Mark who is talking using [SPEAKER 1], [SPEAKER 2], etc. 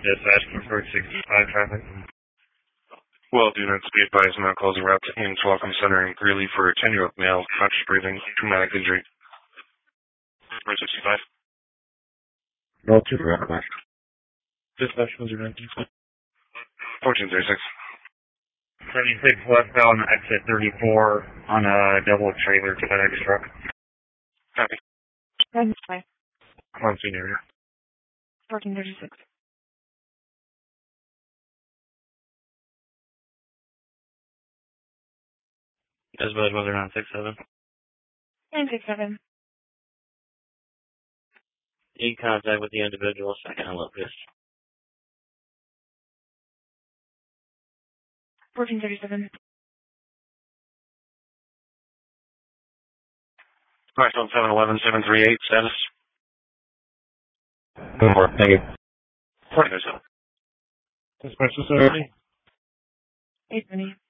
[SPEAKER 1] Dispatch, report 65 traffic.
[SPEAKER 2] Well, do not be advised not closing route to Ames Welcome Center in Greeley for a 10-year-old male, conscious breathing, traumatic injury. Report 65.
[SPEAKER 3] Roll 2 for request.
[SPEAKER 1] Dispatch, was your name?
[SPEAKER 2] 1436.
[SPEAKER 1] 76 westbound, exit 34 on a double trailer FedEx truck.
[SPEAKER 2] Copy.
[SPEAKER 4] 95.
[SPEAKER 1] On scene area.
[SPEAKER 4] 1436.
[SPEAKER 1] Dispatch, was 967.
[SPEAKER 4] 967.
[SPEAKER 1] In contact with the individual, second and locus.
[SPEAKER 4] 1437.
[SPEAKER 2] Alright, on 711-738, status.
[SPEAKER 3] Good work, thank you.
[SPEAKER 2] 1437.
[SPEAKER 1] Dispatch, was 70.
[SPEAKER 4] 820.